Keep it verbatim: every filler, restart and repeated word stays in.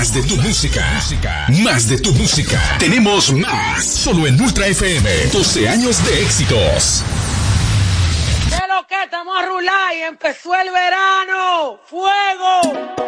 Más de tu música. Más de tu música. Tenemos más. Solo en Ultra F M. doce años de éxitos. ¿Qué lo que estamos a rular y empezó el verano? ¡Fuego!